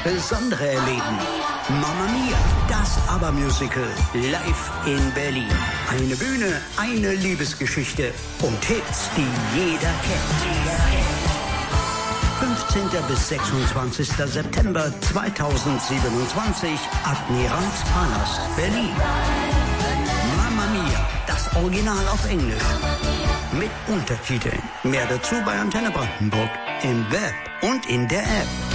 Besondere erleben. Mamma Mia, das ABBA-Musical, live in Berlin. Eine Bühne, eine Liebesgeschichte und Hits, die jeder kennt. 15. bis 26. September 2027, Admiralspalast, Berlin. Mamma Mia, das Original auf Englisch. Mit Untertiteln. Mehr dazu bei Antenne Brandenburg, im Web und in der App.